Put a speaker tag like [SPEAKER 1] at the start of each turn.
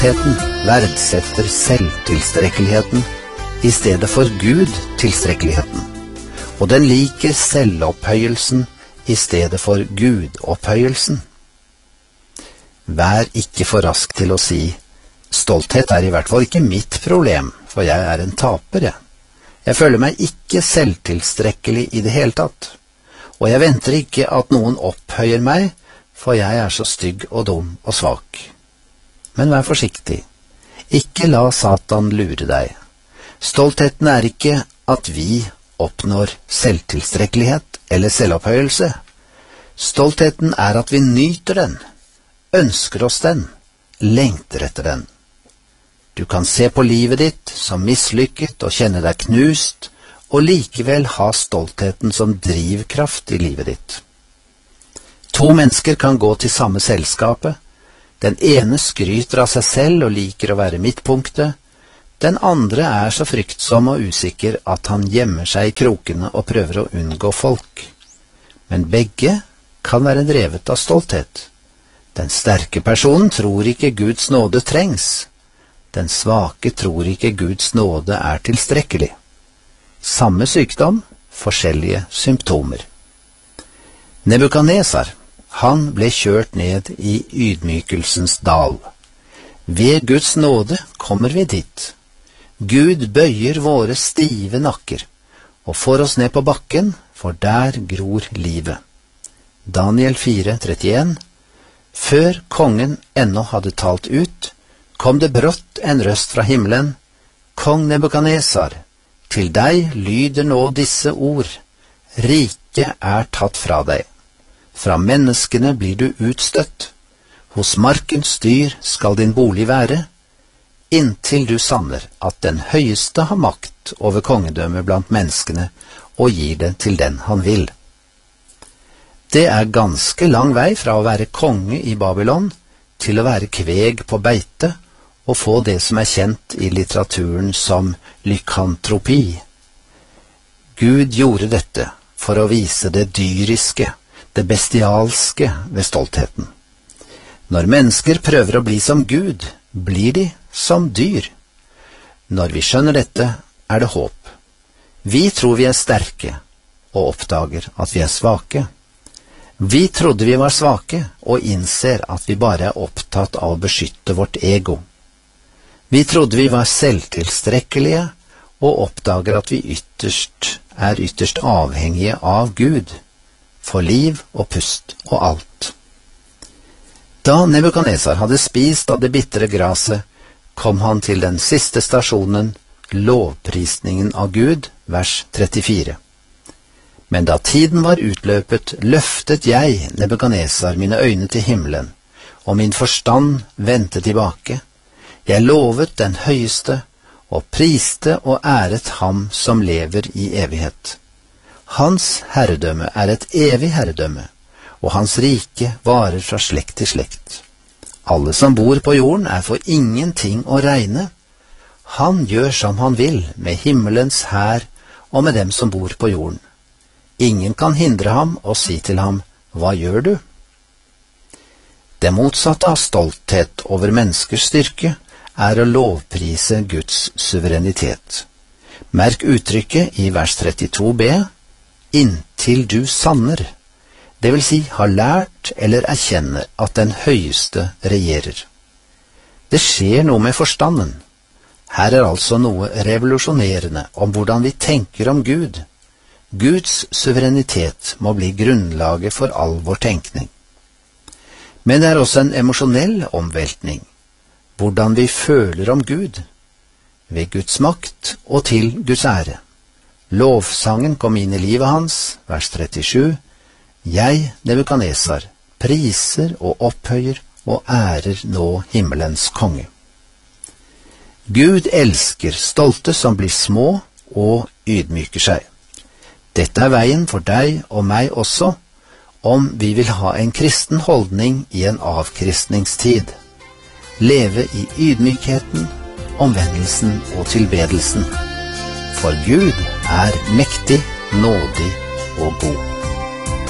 [SPEAKER 1] stoltheten verdsetter selvtilstrekkeligheten i stedet for Gud tilstrekkeligheten, og den liker selvopphøyelsen i stedet for Gud-opphøyelsen. Vær ikke for rask til å si, stolthet er i hvert fall ikke mitt problem, for jeg er en taper, jeg. Jeg føler meg ikke selvtilstrekkelig i det hele tatt, og jeg venter ikke at noen opphøyer meg, for jeg er så stygg og dum og svak. Men vær forsiktig. Ikke la Satan lure deg. Stoltheten er ikke at vi oppnår selvtilstrekkelighet eller selvopphøyelse. Stoltheten er at vi nyter den, ønsker oss den, lengter etter den. Du kan se på livet ditt som mislykket og kjenne deg knust, og likevel ha stoltheten som drivkraft i livet ditt. To mennesker kan gå til samme selskapet. Den ene skryter av seg selv og liker å være midtpunktet. Den andre er så fryktsom og usikker at han gjemmer seg i krokene og prøver å unngå folk. Men begge kan være drevet av stolthet. Den sterke personen tror ikke Guds nåde trengs. Den svake tror ikke Guds nåde er tilstrekkelig. Samme sykdom, forskjellige symptomer. Nebukadnesar, han ble kjørt ned i ydmykelsens dal. Ved Guds nåde kommer vi dit. Gud bøyer våre stive nakker og får oss ned på bakken, for der gror livet. Daniel 4:31. Før kongen ennå hadde talt ut, kom det brått en røst fra himmelen. Kong Nebukadnesar, til deg lyder nå disse ord. Riket er tatt fra deg. Fra menneskene blir du utstøtt. Hos markens dyr skal din bolig være, inntil du sanner at den høyeste har makt over kongedømmet blant menneskene og gir det til den han vil. Det er ganske lang vei fra å være konge i Babylon til å være kveg på beite og få det som er kjent i litteraturen som lykantropi. Gud gjorde dette for å vise det dyriske, det bestialske ved stoltheten. Når mennesker prøver å bli som Gud, blir de som dyr. Når vi skjønner dette, er det håp. Vi tror vi er sterke, og oppdager at vi er svake. Vi trodde vi var svake, og innser at vi bare er opptatt av å beskytte vårt ego. Vi trodde vi var selvtilstrekkelige, og oppdager at vi er ytterst avhengige av Gud, for liv og pust og alt. Da Nebukadnesar hadde spist av det bitre graset, kom han til den siste stasjonen, lovprisningen av Gud, vers 34. Men da tiden var utløpet, løftet jeg, Nebukadnesar, mine øyne til himmelen, og min forstand vendte tilbake. Jeg lovet den høyeste, og priste og æret ham som lever i evighet. Hans herredømme er et evig herredømme, og hans rike varer fra slekt til slekt. Alle som bor på jorden er for ingenting å regne. Han gjør som han vil med himmelens hær og med dem som bor på jorden. Ingen kan hindre ham og si til ham, hva gjør du? Det motsatte av stolthet over menneskers styrke er å lovprise Guds suverenitet. Merk uttrykket i vers 32b, inntil du sanner, det vil si har lært eller erkjenner at den høyeste regjerer. Det skjer noe med forstanden. Her er altså noe revolusjonerende om hvordan vi tenker om Gud. Guds suverenitet må bli grunnlaget for all vår tenkning. Men det er også en emosjonell omveltning. Hvordan vi føler om Gud, ved Guds makt og til Guds ære. Lovsangen kom inn i livet hans, vers 37. Jeg, Nebukadnesar, priser og opphøyer og ærer nå himmelens konge. Gud elsker stolte som blir små og ydmyker seg. Dette er veien for deg og meg også, om vi vil ha en kristen holdning i en avkristningstid. Leve i ydmykheten, omvendelsen og tilbedelsen. For Gud er mektig, nådig og god.